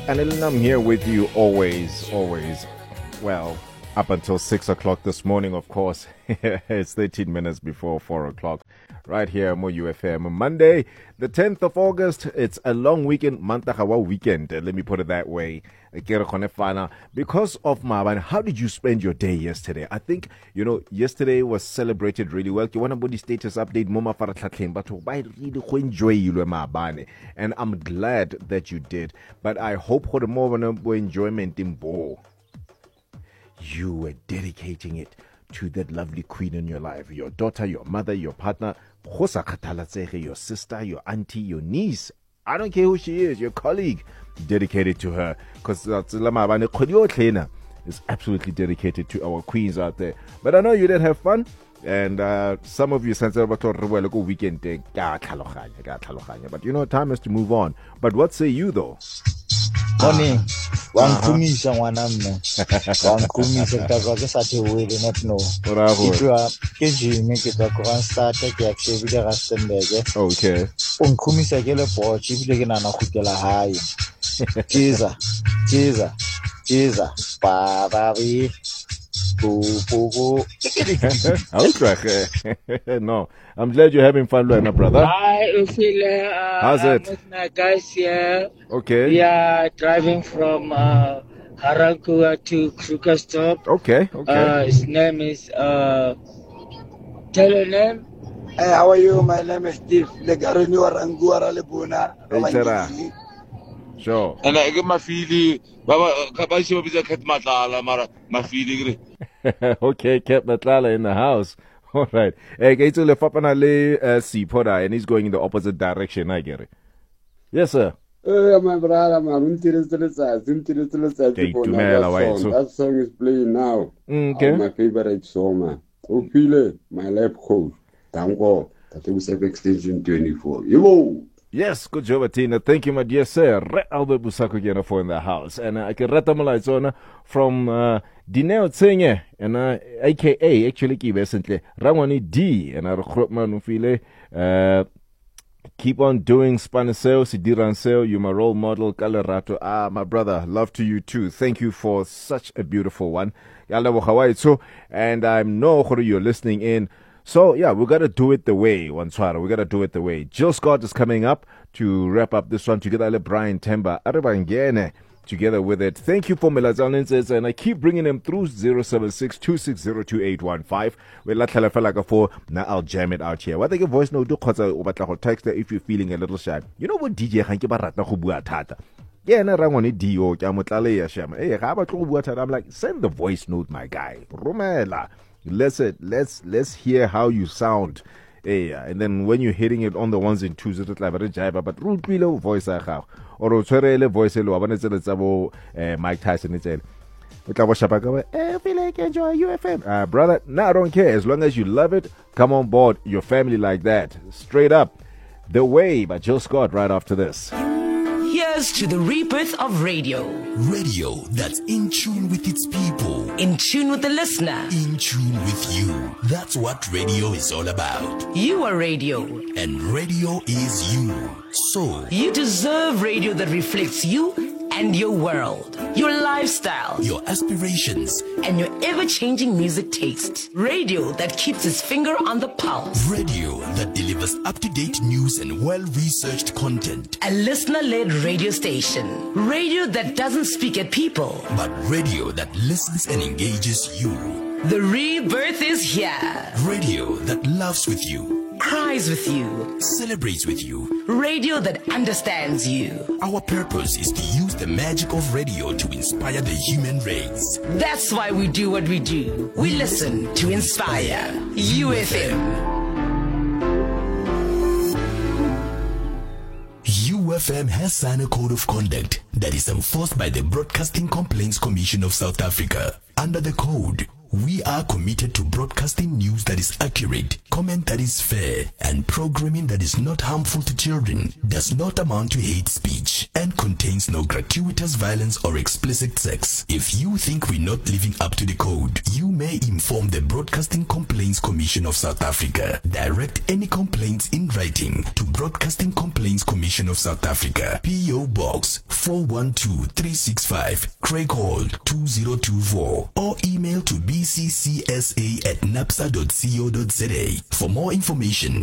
And Ellen, I'm here with you always. Well, up until 6 o'clock this morning, of course. It's 13 minutes before 4 o'clock. Right here on UFM. Monday, the 10th of August. It's a long weekend, Mantahawa weekend. Let me put it that way. Because of Maban, how did you spend your day yesterday? I think, yesterday was celebrated really well. You want to put the status update, Moma Faratlatlin, but I really enjoy you, Mabane. And I'm glad that you did. But I hope for the more enjoyment in Bo. You were dedicating it to that lovely queen in your life, your daughter, your mother, your partner, your sister, your auntie, your niece. I don't care who she is, your colleague. Dedicated to her, because Tlainer is absolutely dedicated to our queens out there. But I know you did have fun, and some of you said about a weekend. But time is to move on. But what say you though? Morning. Wankumisa mwanamne. Wankumisa kutaka kesati uwele not know. Ikiwa kejimi kitakuwa start kiakshe bila Rustenburg. Okay. Wankumisa kele pochi bila kina nakukela hai. Jesus. Bababi. Go. No, I'm glad you're having fun, Luana, brother. Hi, Ufile. How's it? With my guys here. Okay. We are driving from Harakua to Krugerstop. Okay. His name is, tell your name. Hey, how are you? My name is Steve. Sure. And I get my feeling. Baba, Kabashi will be the cat matala, my feeling. Okay, Cat Matlala in the house. All right. And he's going in the opposite direction. I get it. Yes, sir. My brother, that song is playing now. Okay. My favorite song, Upile, my lab coach. Thank God. That was extension 24. Yo! Yes, good job, Atina. Thank you, my dear sir. Albert Busako again for in the house. And I can retamalai zona from Dineo Tsenge, and aka actually recently Rangwani D and Arkhotman Ufile. Keep on doing Spaniseo, Sidiranseo, you're my role model, Kalerato. My brother, love to you too. Thank you for such a beautiful one. And I know you're listening in. So, yeah, we got to do it the way, Wanswara. We got to do it the way. Jill Scott is coming up to wrap up this one together with Brian Temba. Arabangene together with it. Thank you for Melazanenses, and I keep bringing them through 076-260-2815. Now I'll jam it out here. What take a voice note, do text if you're feeling a little shy. You know what DJ Hanki Barata Hubua Tata? Yeah, na rangoni dio, Yamutlale Yasham. Hey, how about I'm like, send the voice note, my guy. Romela. Let's hear how you sound. And then when you're hitting it on the ones and twos, it's like a but root below voice or voice Mike Tyson. I feel like enjoy UFM. Brother, I don't care. As long as you love it, come on board your family like that. Straight up. The Way by Jill Scott right after this. Here's to the rebirth of radio. Radio that's in tune with its people. In tune with the listener. In tune with you. That's what radio is all about. You are radio. And radio is you. So, you deserve radio that reflects you and your world, your lifestyle, your aspirations, and your ever-changing music taste. Radio that keeps its finger on the pulse. Radio that delivers up-to-date news and well-researched content. A listener-led radio station. Radio that doesn't speak at people, but radio that listens and engages you. The rebirth is here. Radio that loves with you, cries with you, celebrates with you. Radio that understands you. Our purpose is to use the magic of radio to inspire the human race. That's why we do what we do. We listen to inspire. UFM. UFM has signed a code of conduct that is enforced by the Broadcasting Complaints Commission of South Africa. Under the code, we are committed to broadcasting news that is accurate, comment that is fair, and programming that is not harmful to children, does not amount to hate speech, and contains no gratuitous violence or explicit sex. If you think we're not living up to the code, you may inform the Broadcasting Complaints Commission of South Africa. Direct any complaints in writing to Broadcasting Complaints Commission of South Africa, P.O. Box 412-365, Craig Hall 2024, or email to bccsa@napsa.co.za for more information.